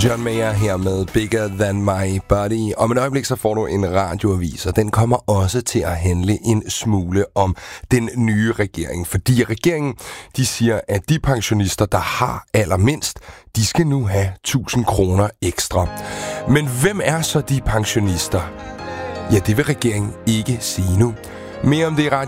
John Mayer her med Bigger Than My Body. Om et øjeblik så får du en radioavis, og den kommer også til at handle en smule om den nye regering. Fordi regeringen, de siger, at de pensionister, der har allermindst, de skal nu have 1000 kroner ekstra. Men hvem er så de pensionister? Ja, det vil regeringen ikke sige nu. Mere om det i